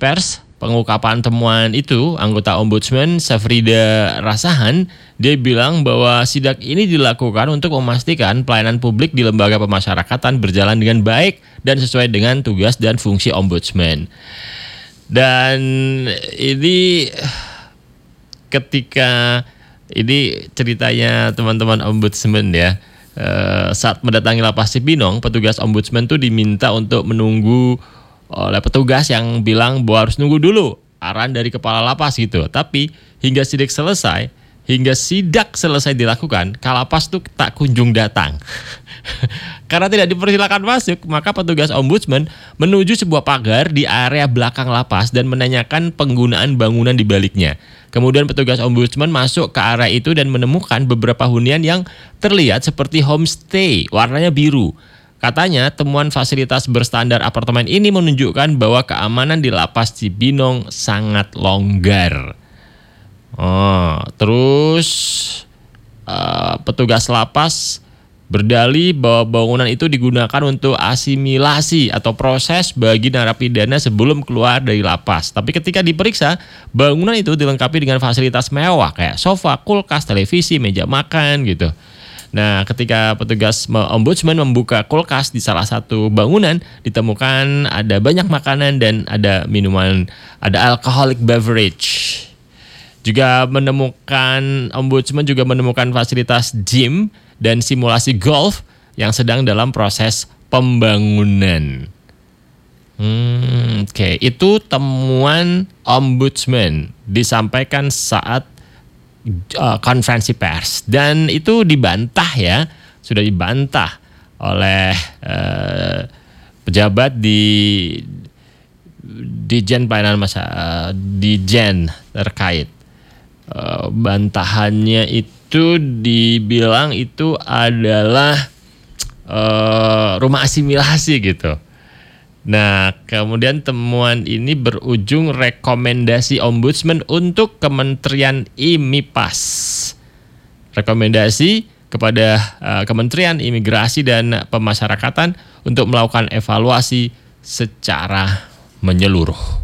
pers pengungkapan temuan itu, anggota Ombudsman Safrida Rasahan, dia bilang bahwa sidak ini dilakukan untuk memastikan pelayanan publik di lembaga pemasyarakatan berjalan dengan baik dan sesuai dengan tugas dan fungsi Ombudsman. Dan ini ketika ini ceritanya teman-teman Ombudsman ya, saat mendatangi lapas Cibinong, petugas Ombudsman tuh diminta untuk menunggu oleh petugas yang bilang bahwa harus nunggu dulu arahan dari kepala lapas gitu. Tapi hingga sidak selesai dilakukan, Kalapas tuh tak kunjung datang. Karena tidak dipersilakan masuk, maka petugas Ombudsman menuju sebuah pagar di area belakang lapas dan menanyakan penggunaan bangunan di baliknya. Kemudian petugas Ombudsman masuk ke area itu dan menemukan beberapa hunian yang terlihat seperti homestay, warnanya biru. Katanya temuan fasilitas berstandar apartemen ini menunjukkan bahwa keamanan di lapas Cibinong sangat longgar. Terus petugas lapas berdalih bahwa bangunan itu digunakan untuk asimilasi atau proses bagi narapidana sebelum keluar dari lapas. Tapi ketika diperiksa, bangunan itu dilengkapi dengan fasilitas mewah kayak sofa, kulkas, televisi, meja makan gitu. Nah, ketika petugas Ombudsman membuka kulkas di salah satu bangunan, ditemukan ada banyak makanan dan ada minuman, ada alcoholic beverage. Ombudsman juga menemukan fasilitas gym dan simulasi golf yang sedang dalam proses pembangunan. Oke, itu temuan Ombudsman disampaikan saat konferensi pers, dan itu sudah dibantah oleh pejabat di Dijen Pelayanan Dijen terkait. Bantahannya itu dibilang itu adalah rumah asimilasi gitu. Nah, kemudian temuan ini berujung rekomendasi Ombudsman untuk Kementerian IMIPAS. Rekomendasi kepada Kementerian Imigrasi dan Pemasyarakatan untuk melakukan evaluasi secara menyeluruh.